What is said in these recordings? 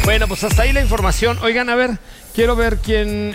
Bueno, pues hasta ahí la información. Oigan, a ver, quiero ver quién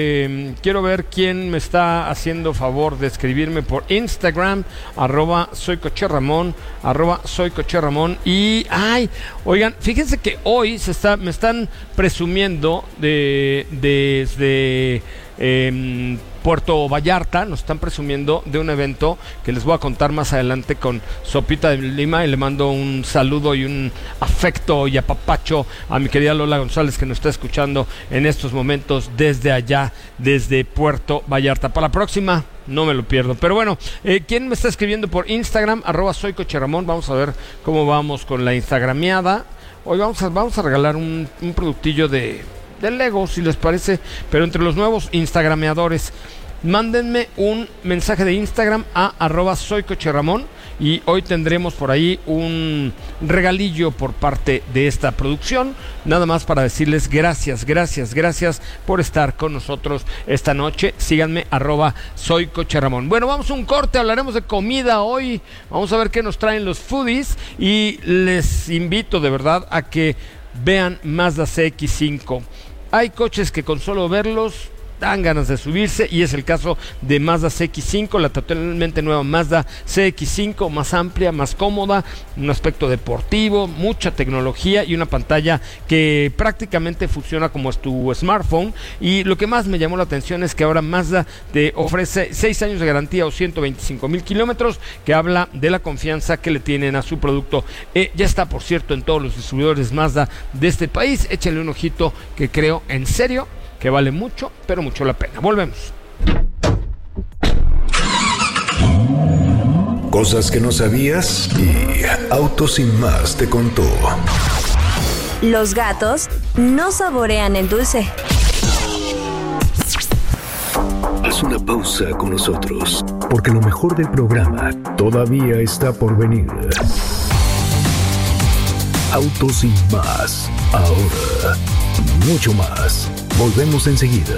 me está haciendo favor de escribirme por Instagram, @soycocherramon, @soycocherramon. Y, oigan, fíjense que hoy me están presumiendo desde Puerto Vallarta, nos están presumiendo de un evento que les voy a contar más adelante con Sopita de Lima, y le mando un saludo y un afecto y apapacho a mi querida Lola González, que nos está escuchando en estos momentos desde allá, desde Puerto Vallarta. Para la próxima no me lo pierdo. Pero bueno, ¿quién me está escribiendo por Instagram? @soycocherramon. Vamos a ver cómo vamos con la instagrameada. Hoy vamos a regalar un productillo de Lego, si les parece, pero entre los nuevos instagrameadores, mándenme un mensaje de Instagram a @soycocherramon, y hoy tendremos por ahí un regalillo por parte de esta producción, nada más para decirles gracias por estar con nosotros esta noche. Síganme @soycocherramon. Bueno, vamos a un corte, hablaremos de comida hoy, vamos a ver qué nos traen los foodies, y les invito de verdad a que vean Mazda CX-5. Hay coches que con solo verlos dan ganas de subirse, y es el caso de Mazda CX-5, la totalmente nueva Mazda CX-5, más amplia, más cómoda, un aspecto deportivo, mucha tecnología y una pantalla que prácticamente funciona como es tu smartphone. Y lo que más me llamó la atención es que ahora Mazda te ofrece 6 años de garantía o 125,000 kilómetros, que habla de la confianza que le tienen a su producto. Ya está, por cierto, en todos los distribuidores Mazda de este país. Échenle un ojito, que creo en serio que vale mucho, pero mucho la pena. Volvemos. Cosas que no sabías y Autos Sin Más te contó. Los gatos no saborean el dulce. Haz una pausa con nosotros, porque lo mejor del programa todavía está por venir. Autos Sin Más. Ahora, mucho más. Volvemos enseguida.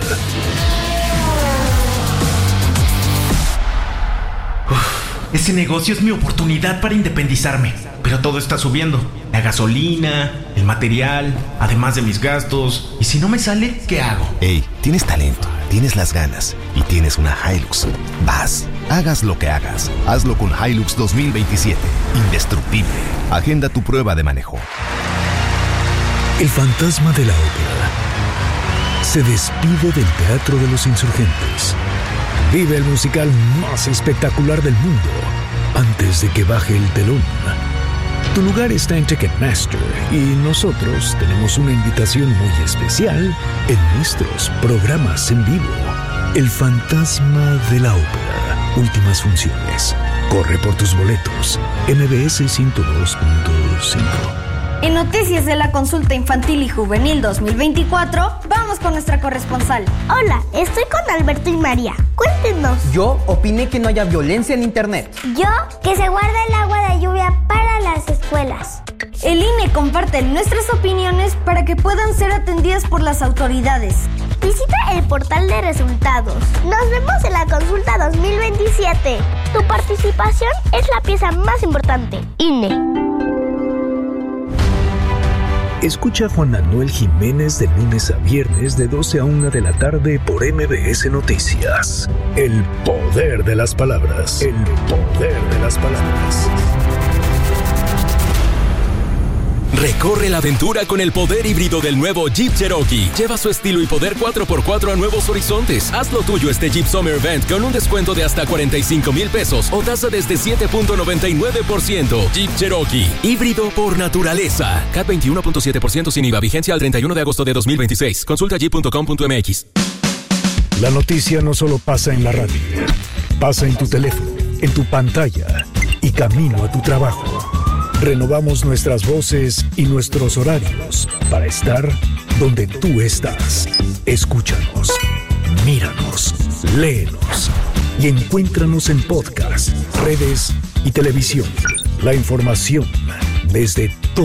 Ese negocio es mi oportunidad para independizarme. Pero todo está subiendo. La gasolina, el material, además de mis gastos. ¿Y si no me sale, qué hago? Hey, tienes talento, tienes las ganas y tienes una Hilux. Vas, hagas lo que hagas, hazlo con Hilux 2027. Indestructible. Agenda tu prueba de manejo. El fantasma de la ópera se despide del Teatro de los Insurgentes. Vive el musical más espectacular del mundo antes de que baje el telón. Tu lugar está en Ticketmaster, y nosotros tenemos una invitación muy especial en nuestros programas en vivo. El fantasma de la ópera. Últimas funciones. Corre por tus boletos. MBS 102.5. En Noticias de la Consulta Infantil y Juvenil 2024, vamos con nuestra corresponsal. Hola, estoy con Alberto y María. Cuéntenos. Yo opiné que no haya violencia en internet. Yo, que se guarde el agua de lluvia para las escuelas. El INE comparte nuestras opiniones para que puedan ser atendidas por las autoridades. Visita el portal de resultados. Nos vemos en la consulta 2027. Tu participación es la pieza más importante. INE. Escucha a Juan Manuel Jiménez de lunes a viernes de 12 a 1 de la tarde por MBS Noticias. El poder de las palabras. El poder de las palabras. Recorre la aventura con el poder híbrido del nuevo Jeep Cherokee. Lleva su estilo y poder 4x4 a nuevos horizontes. Haz lo tuyo este Jeep Summer Event con un descuento de hasta 45,000 pesos o tasa desde 7.99%. Jeep Cherokee, híbrido por naturaleza. CAT 21.7% sin IVA. Vigencia al 31 de agosto de 2026. Consulta jeep.com.mx. La noticia no solo pasa en la radio. Pasa en tu teléfono, en tu pantalla y camino a tu trabajo. Renovamos nuestras voces y nuestros horarios para estar donde tú estás. Escúchanos, míranos, léenos y encuéntranos en podcast, redes y televisión. La información desde todo